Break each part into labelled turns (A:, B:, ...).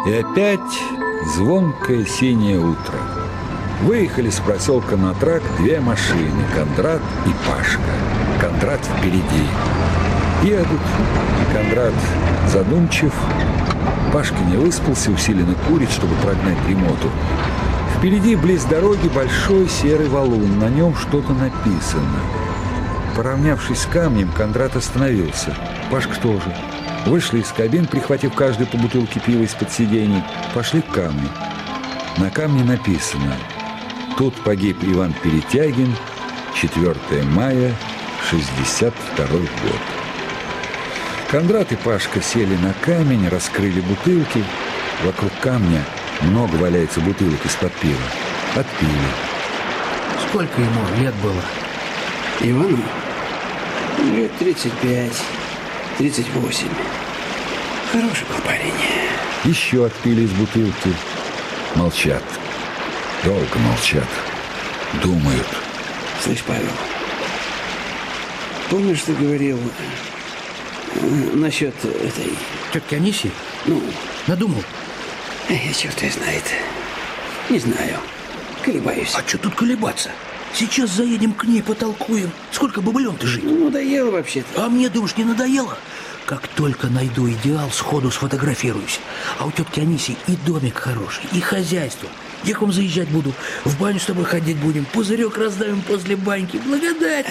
A: И опять звонкое синее утро. Выехали с проселка на тракт две машины, Кондрат и Пашка. Кондрат впереди. Едут. Кондрат задумчив. Пашка не выспался, усиленно курит, чтобы прогнать дремоту. Впереди, близ дороги, большой серый валун. На нем что-то написано. Поравнявшись с камнем, Кондрат остановился. Пашка тоже. Вышли из кабин, прихватив каждый по бутылке пива из-под сидений. Пошли к камню. На камне написано: «Тут погиб Иван Перетягин, 4 мая, 62 год». Кондрат и Пашка сели на камень, раскрыли бутылки. Вокруг камня много валяется бутылок из-под пива. Отпили.
B: Сколько ему лет было?
C: Ивану лет 35, 38. Хороший был парень.
A: Еще отпили из бутылки. Молчат. Долго молчат. Думают.
C: Слышь, Павел, помнишь, ты говорил насчет этой...
B: Тетки Анисии?
C: Ну,
B: Надумал?
C: черт ее знает. Не знаю. Колебаюсь.
B: А что тут колебаться? Сейчас заедем к ней, потолкуем. Сколько бабылем-то жить?
C: Ну, надоело вообще-то.
B: А мне, думаешь, не надоело? Как только найду идеал, сходу сфотографируюсь. А у тетки Анисии и домик хороший, и хозяйство. Я к вам заезжать буду, в баню с тобой ходить будем, пузырек раздавим после баньки. Благодать.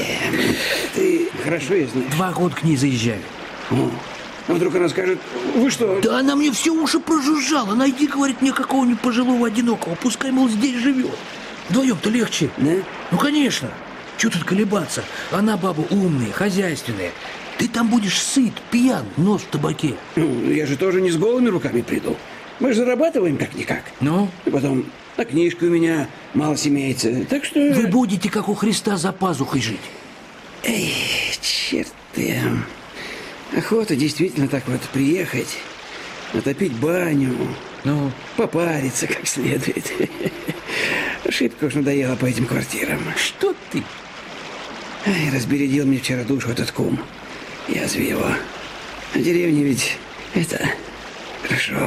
C: Ты хорошо ее знаешь.
B: 2 года к ней заезжаю.
C: А вдруг она скажет: вы что?
B: Да она мне все уши прожужжала. Найди, говорит, мне какого-нибудь пожилого одинокого. Пускай, мол, здесь живет. Вдвоем-то легче.
C: Да?
B: Ну, конечно. Чего тут колебаться? Она баба умная, хозяйственная. Ты там будешь сыт, пьян, нос в табаке.
C: Ну, я же тоже не с голыми руками приду. Мы же зарабатываем как-никак.
B: Ну?
C: И потом, на книжку у меня мало имеется. Так что...
B: Вы будете, как у Христа, за пазухой жить.
C: Эй, черт ты. Охота действительно так вот приехать, натопить баню,
B: Ну?
C: попариться как следует. Шибко уж надоело по этим квартирам.
B: Что ты?
C: Ай, разбередил мне вчера душу этот кум. Язви его. В деревне ведь это... Хорошо.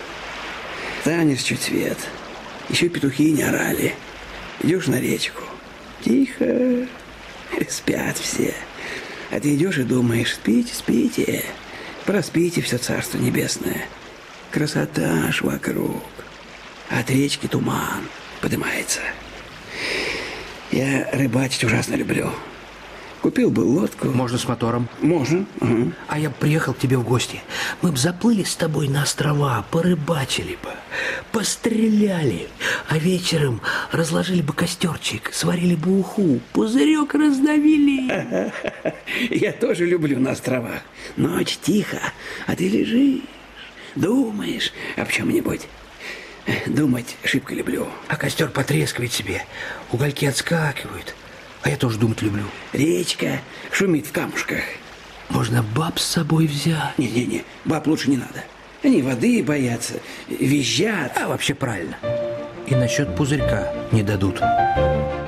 C: Танешь чуть свет. Еще петухи не орали. Идешь на речку. Тихо. Спят все. А ты идешь и думаешь: спите, спите. Проспите все царство небесное. Красота ж вокруг. От речки туман поднимается. Я рыбачить ужасно люблю. Купил бы лодку.
B: Можно с мотором.
C: Можно. Ага.
B: А я б приехал к тебе в гости. Мы б заплыли с тобой на острова, порыбачили бы, постреляли. А вечером разложили бы костерчик, сварили бы уху, пузырек раздавили.
C: Я тоже люблю на островах. Ночь тихо, а ты лежишь, думаешь об чем-нибудь. Думать шибко люблю.
B: А костер потрескивает себе, угольки отскакивают. А я тоже думать люблю.
C: Речка шумит в камушках.
B: Можно баб с собой взять.
C: Не-не-не, баб лучше не надо. Они воды боятся, визжат.
B: А вообще правильно. И насчет пузырька не дадут.